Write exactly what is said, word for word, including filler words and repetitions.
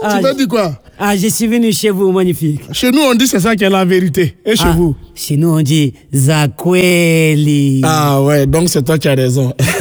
Ah, tu veux dire quoi? Ah, je suis venu chez vous, magnifique. Chez nous, on dit c'est ça qui est la vérité. Et chez Ah, vous? Chez nous, on dit Zakweli. Ah ouais, donc c'est toi qui as raison.